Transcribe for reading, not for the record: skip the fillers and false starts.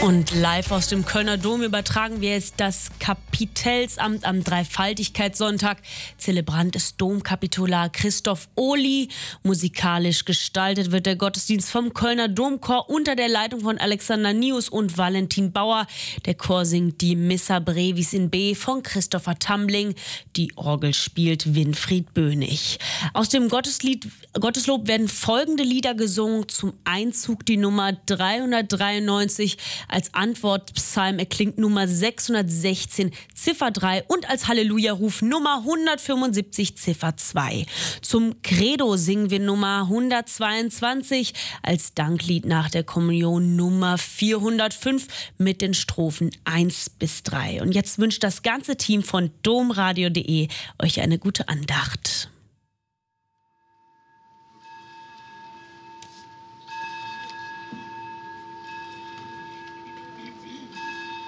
Und live aus dem Kölner Dom übertragen wir jetzt das Kapitelsamt am Dreifaltigkeitssonntag. Zelebrant ist Domkapitular Christoph Ohly. Musikalisch gestaltet wird der Gottesdienst vom Kölner Domchor unter der Leitung von Alexander Nius und Valentin Bauer. Der Chor singt die Missa Brevis in B von Christopher Tambling. Die Orgel spielt Winfried Bönig. Aus dem Gotteslob werden folgende Lieder gesungen. Zum Einzug die Nummer 393. Als Antwortpsalm erklingt Nummer 616, Ziffer 3 und als Halleluja-Ruf Nummer 175, Ziffer 2. Zum Credo singen wir Nummer 122, als Danklied nach der Kommunion Nummer 405 mit den Strophen 1 bis 3. Und jetzt wünscht das ganze Team von domradio.de euch eine gute Andacht.